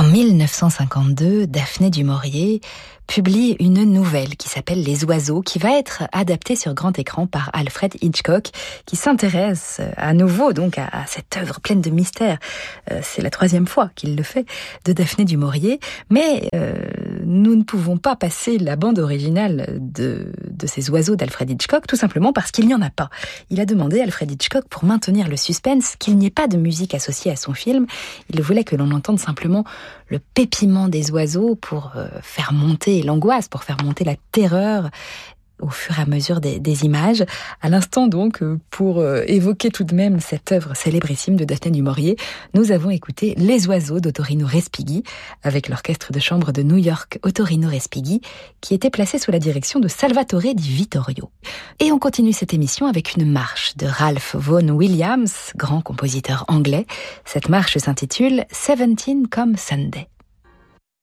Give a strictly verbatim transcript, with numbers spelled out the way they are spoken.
mille neuf cent cinquante-deux, Daphné du Maurier publie une nouvelle qui s'appelle Les Oiseaux, qui va être adaptée sur grand écran par Alfred Hitchcock, qui s'intéresse à nouveau donc à, à cette œuvre pleine de mystères. Euh, c'est la troisième fois qu'il le fait, de Daphné du Maurier. Mais euh, nous ne pouvons pas passer la bande originale de, de ces oiseaux d'Alfred Hitchcock, tout simplement parce qu'il n'y en a pas. Il a demandé, Alfred Hitchcock, pour maintenir le suspense, qu'il n'y ait pas de musique associée à son film. Il voulait que l'on entende simplement le pépiment des oiseaux pour euh, faire monter l'angoisse, pour faire monter la terreur au fur et à mesure des, des images. À l'instant donc, pour euh, évoquer tout de même cette œuvre célébrissime de Daphné du Maurier, nous avons écouté Les Oiseaux d'Ottorino Respighi avec l'orchestre de chambre de New York Ottorino Respighi, qui était placé sous la direction de Salvatore Di Vittorio. Et on continue cette émission avec une marche de Ralph Vaughan Williams, grand compositeur anglais. Cette marche s'intitule Seventeen Come Sunday.